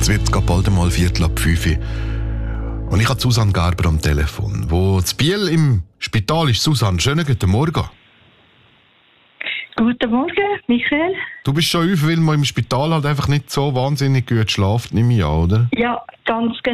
Jetzt wird es bald einmal 4:45. Und ich habe Susanne Garber am Telefon. Wo in Biel im Spital ist. Susanne, schönen guten Morgen. Guten Morgen, Michael. Du bist schon auf, weil man im Spital halt einfach nicht so wahnsinnig gut schlaft, nehme ich an, oder? Ja, ganz genau.